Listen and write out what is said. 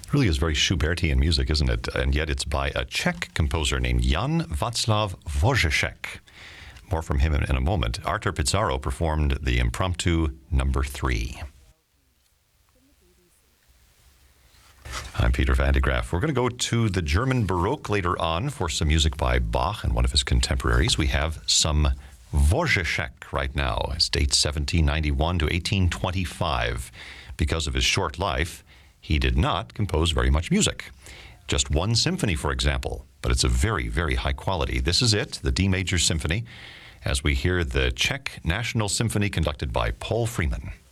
Really is very Schubertian music, isn't it? And yet it's by a Czech composer named Jan Václav Dvořáček. More from him in a moment. Artur Pizarro performed the impromptu number 3. I'm Peter Van de Graaff. We're going to go to the German Baroque later on for some music by Bach and one of his contemporaries. We have some Dvořáček right now. His date 1791 to 1825. Because of his short life, he did not compose very much music. Just one symphony, for example, but it's a very, very high quality. This is it, the D Major Symphony, as we hear the Czech National Symphony conducted by Paul Freeman.